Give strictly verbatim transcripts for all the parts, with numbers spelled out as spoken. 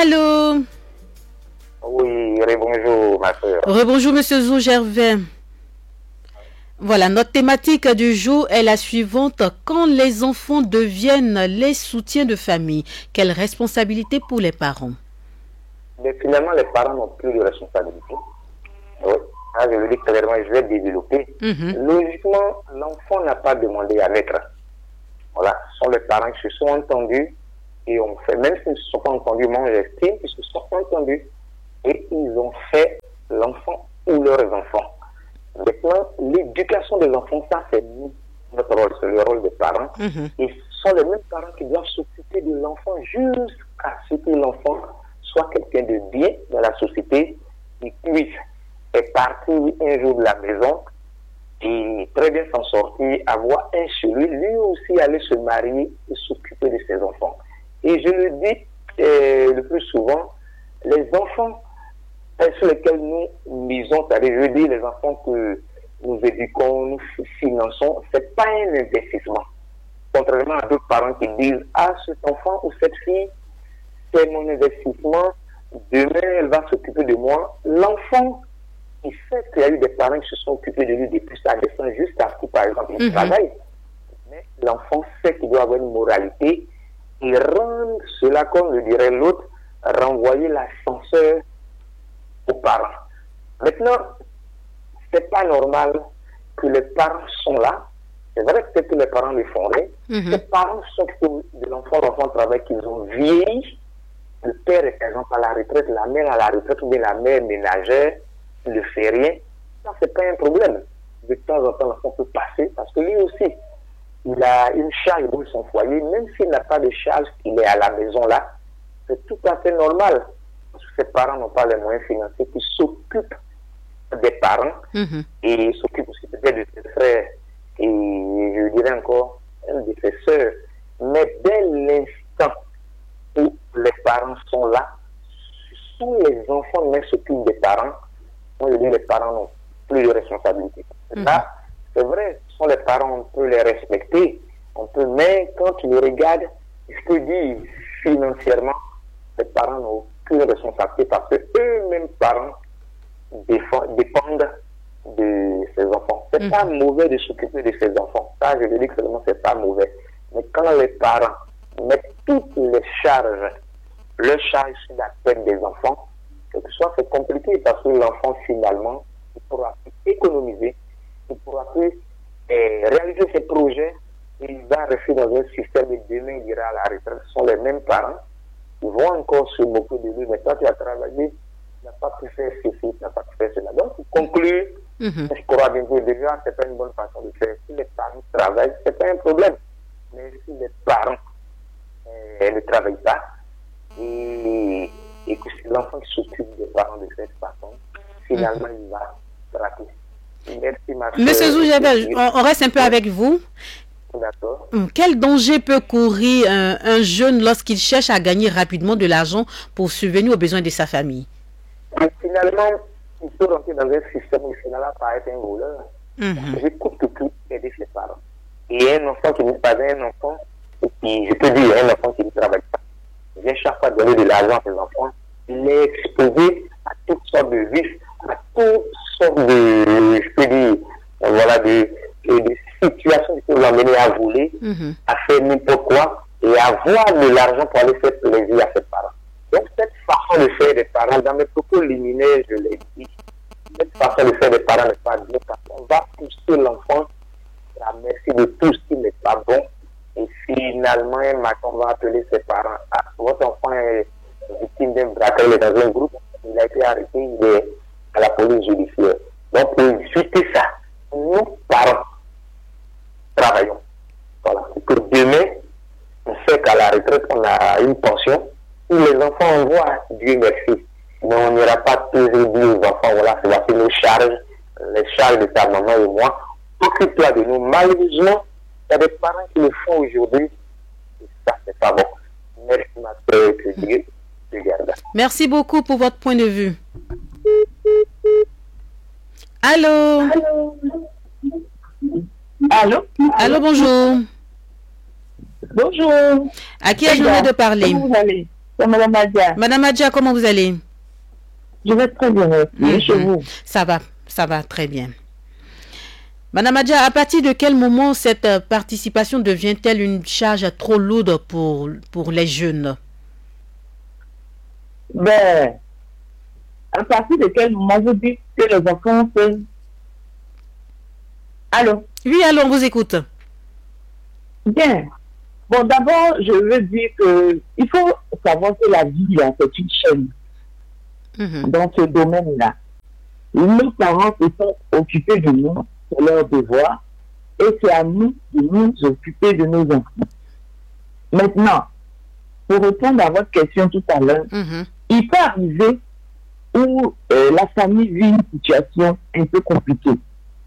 Allô? Oui, rebonjour, ma soeur. Rebonjour, monsieur Zou Gervais. Voilà, notre thématique du jour est la suivante. Quand les enfants deviennent les soutiens de famille, quelle responsabilité pour les parents? Mais finalement, les parents n'ont plus de responsabilité. Oui. Ah, je veux dire clairement, je vais développer. Mm-hmm. Logiquement, l'enfant n'a pas demandé à naître. Voilà, ce sont les parents qui se sont entendus et ont fait, même s'ils ne se sont pas entendus, moi j'estime qu'ils se sont entendus et ils ont fait l'enfant ou leurs enfants. Maintenant, l'éducation des enfants, ça c'est nous, notre rôle, c'est le rôle des parents. Mm-hmm. Et ce sont les mêmes parents qui doivent s'occuper de l'enfant jusqu'à ce que l'enfant soit quelqu'un de bien dans la société, qui puisse être parti un jour de la maison et très bien s'en sortir, avoir un chez lui, lui aussi aller se marier et s'occuper de ses enfants. Et je le dis euh, le plus souvent, les enfants sur lesquels nous misons, c'est-à-dire je dis les enfants que nous éduquons, nous finançons, c'est pas un investissement. Contrairement à d'autres parents qui disent, ah, cet enfant ou cette fille, c'est mon investissement, demain elle va s'occuper de moi. L'enfant, il sait qu'il y a eu des parents qui se sont occupés de lui depuis sa naissance jusqu'à ce qu'il, par exemple, il mm-hmm. travaille. Mais l'enfant sait qu'il doit avoir une moralité et rendre cela, comme le dirait l'autre, renvoyer l'ascenseur aux parents. Maintenant, c'est pas normal que les parents sont là. C'est vrai que peut-être que les parents le feraient. Mm-hmm. Les parents s'occupent de l'enfant, l'enfant travaille, qu'ils ont vieilli. Le père est par exemple à la retraite, la mère à la retraite, ou bien la mère ménagère ne fait rien. Ça, c'est pas un problème. De temps en temps, l'enfant peut passer parce que lui aussi, il a une charge dans son foyer, même s'il n'a pas de charge, il est à la maison là. C'est tout à fait normal. Parce que ses parents n'ont pas les moyens financiers qui s'occupent des parents mm-hmm. et s'occupent aussi peut-être de ses frères et je dirais encore de ses sœurs. Mais dès l'instant où les parents sont là, tous les enfants même s'occupent des parents. Moi je dis les parents n'ont plus de responsabilité. Mm-hmm. Là, c'est vrai, ce sont les parents, on peut les respecter, on peut, mais quand tu les regardes, je peux dire financièrement, les parents n'ont aucune responsabilité parce que eux-mêmes parents dépendent de ces enfants. C'est mm-hmm. pas mauvais de s'occuper de ces enfants. Ça, je veux dire que seulement c'est pas mauvais. Mais quand les parents mettent toutes les charges, le charge sur la tête des enfants, quelque soit c'est compliqué parce que l'enfant finalement, il pourra plus économiser, il pourra plus eh, réaliser ses projets, et il va rester dans un système et demain il ira à la retraite. Ce sont les mêmes parents. Ils vont encore se moquer de lui, mais quand tu as travaillé, tu n'as pas pu faire ceci, tu n'as pas pu faire cela. Donc, pour conclure, mm-hmm. je crois bien que déjà, ce n'est pas une bonne façon de faire. Si les parents travaillent, ce n'est pas un problème. Mais si les parents euh, ne travaillent pas, et, et que c'est l'enfant qui s'occupe des parents de cette façon, finalement, mm-hmm. il va rater. Merci, ma Monsieur Zou Gervais, on, on reste un peu oui. avec vous. D'accord. Quel danger peut courir un, un jeune lorsqu'il cherche à gagner rapidement de l'argent pour subvenir aux besoins de sa famille? Et finalement, il peut rentrer dans un système où finalement pas être un voleur. Mm-hmm. J'écoute que tout aider ses parents. Et un enfant qui n'est pas un enfant, et puis je peux dire un enfant qui ne travaille pas, vient chaque fois donner de l'argent à ses enfants, il est exposé à toutes sortes de vices, à toutes sortes de, je peux dire, voilà, de, de situations qui peuvent l'amener à voler, mm-hmm. à faire n'importe quoi, et à avoir de l'argent pour aller faire plaisir à ses parents. Donc cette façon de faire des parents, dans mes propos liminaires, je l'ai dit, cette façon de faire des parents n'est pas bien, parce qu'on va pousser l'enfant à la merci de tout ce qui n'est pas bon, et finalement, un matin, on va appeler ses parents. Ah, votre enfant est victime d'un braquage, il est dans un groupe, il a été arrêté, il est à la police judiciaire. Donc, pour éviter ça, nous, parents, travaillons. Voilà. Que demain, on sait qu'à la retraite, on a une pension, où les enfants envoient, Dieu merci. Mais on n'ira pas toujours dire aux enfants, voilà, c'est voici nos charges, les charges de ta maman et moi. Occupe-toi de nous. Malheureusement, il y a des parents qui le font aujourd'hui. Et ça, c'est pas bon. Merci, ma soeur, que Dieu te garde. Merci beaucoup pour votre point de vue. Allô? Allô? Allô? Allô, bonjour. Bonjour. À qui ai-je l'honneur de parler? Comment vous allez? C'est Madame Adja. Madame Adja, comment vous allez? Je vais très bien, merci. Mm-hmm. Chez vous? Ça va, ça va très bien. Madame Adja, à partir de quel moment cette participation devient-elle une charge trop lourde pour, pour les jeunes? Ben, à partir de quel moment vous dites que les enfants peuvent... Allô? Oui, allô, on vous écoute. Bien. Bon, d'abord, je veux dire que il faut savoir que la vie, là, c'est une chaîne. Mm-hmm. Dans ce domaine-là. Nos parents se sont occupés de nous, c'est leur devoir, et c'est à nous de nous occuper de nos enfants. Maintenant, pour répondre à votre question tout à l'heure, mm-hmm. il peut arriver où euh, la famille vit une situation un peu compliquée.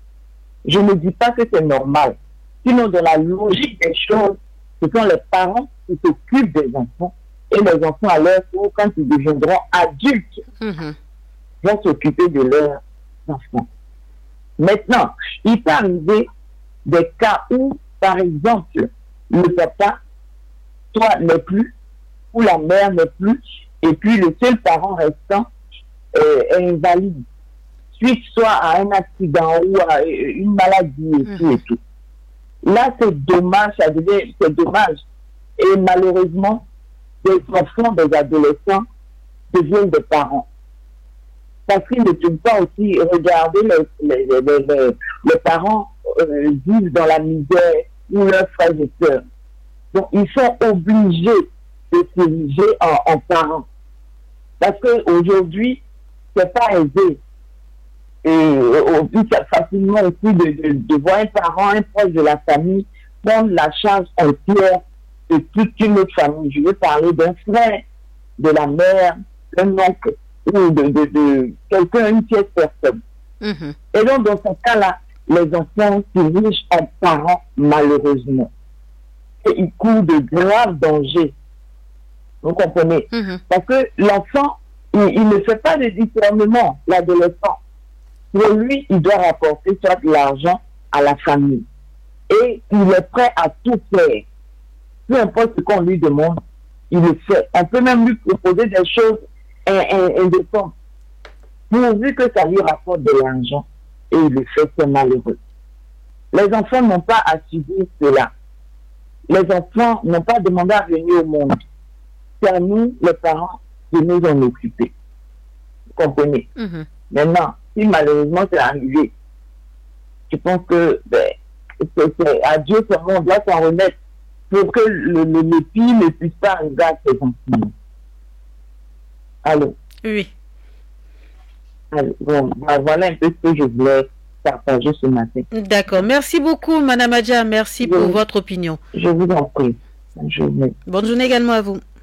Je ne dis pas que c'est normal. Sinon, dans la logique des choses, ce sont les parents qui s'occupent des enfants et les enfants, à leur tour, quand ils deviendront adultes, mm-hmm. vont s'occuper de leurs enfants. Maintenant, il peut arriver des cas où, par exemple, le papa, soit n'est plus, ou la mère n'est plus, et puis le seul parent restant euh, est invalide, suite soit à un accident ou à une maladie et tout et tout. Là, c'est dommage, ça devient, c'est dommage. Et malheureusement, des enfants, des adolescents deviennent des parents. Parce qu'ils ne peuvent pas aussi regarder les, les, les, les, les parents euh, vivre dans la misère ou leurs frères et sœurs. Donc, ils sont obligés de se diriger en, en parents. Parce qu'aujourd'hui, c'est pas aisé. Et on peut facilement aussi de, de, de voir un parent, un proche de la famille, prendre la charge entière de toute une autre famille. Je veux parler d'un frère, de la mère, d'un oncle, ou de, de, de quelqu'un, une tierce personne. Mm-hmm. Et donc, dans ce cas-là, les enfants se dirigent en parents, malheureusement. Et ils courent de graves dangers. Vous comprenez? Mm-hmm. Parce que l'enfant, il, il ne fait pas de discernement, l'adolescent. Pour lui, il doit rapporter soit de l'argent à la famille. Et il est prêt à tout faire. Peu importe ce qu'on lui demande, il le fait. On peut même lui proposer des choses indécentes. Pourvu que ça lui rapporte de l'argent. Et il le fait, c'est malheureux. Les enfants n'ont pas à subir cela. Les enfants n'ont pas demandé à venir au monde. C'est à nous, les parents, de nous en occuper. Vous comprenez? Mm-hmm. Maintenant, si malheureusement c'est arrivé, je pense que ben, c'est, c'est à Dieu seulement on doit s'en remettre pour que le, le, le pire ne puisse pas arriver à ses enfants. Allô? Oui. Allô, bon, ben, voilà un peu ce que je voulais partager ce matin. D'accord. Merci beaucoup, Madame Adja. Merci je, pour votre opinion. Je vous en prie. Bonne journée. Bonne journée également à vous.